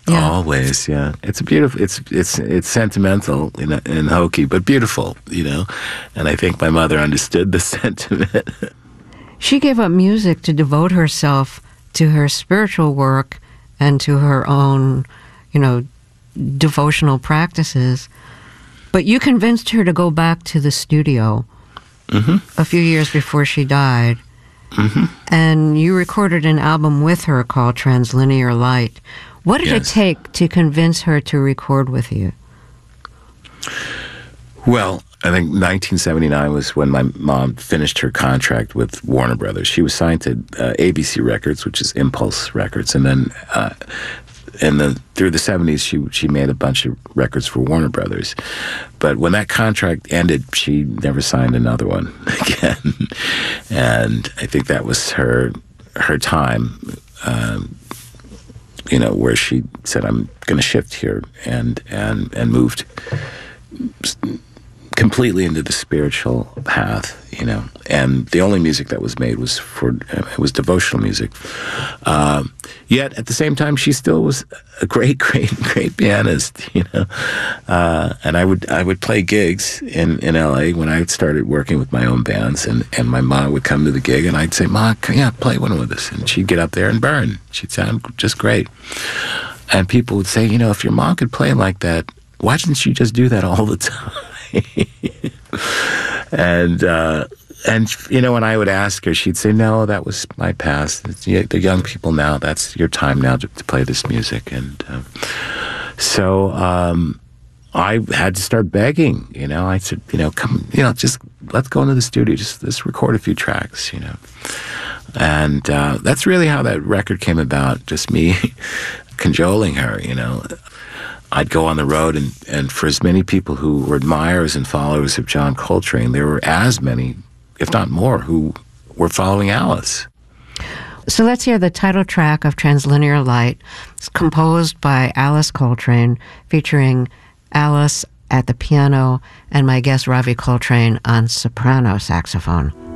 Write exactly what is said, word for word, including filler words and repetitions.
Yeah. Always, yeah. It's a beautiful. It's it's it's sentimental and, and hokey, but beautiful, you know. And I think my mother understood the sentiment. She gave up music to devote herself to her spiritual work and to her own, you know, devotional practices. But you convinced her to go back to the studio Mm-hmm. a few years before she died. Mm-hmm. And you recorded an album with her called Translinear Light. What did Yes. it take to convince her to record with you? Well, I think nineteen seventy-nine was when my mom finished her contract with Warner Brothers. She was signed to uh, A B C Records, which is Impulse Records, and then uh, and then through the seventies, she she made a bunch of records for Warner Brothers. But when that contract ended, she never signed another one again, and I think that was her her time. Um, you know, where she said, "I'm going to shift here," and and and moved completely into the spiritual path, you know. And the only music that was made was for it was devotional music. Um, yet at the same time, she still was a great, great, great pianist, you know. Uh, and I would I would play gigs in, in L A when I started working with my own bands, and, and my mom would come to the gig, and I'd say, "Ma, yeah, play one with us," and she'd get up there and burn. She'd sound just great. And people would say, you know, if your mom could play like that, why didn't she just do that all the time? and uh, and you know, when I would ask her, she'd say, "No, that was my past. It's, the young people now. That's your time now to, to play this music." And uh, so um, I had to start begging. You know, I said, "You know, come, you know, just let's go into the studio. Just let's record a few tracks." You know, and uh, that's really how that record came about. Just me cajoling her. You know. I'd go on the road, and, and for as many people who were admirers and followers of John Coltrane, there were as many, if not more, who were following Alice. So let's hear the title track of Translinear Light. It's composed by Alice Coltrane, featuring Alice at the piano and my guest Ravi Coltrane on soprano saxophone.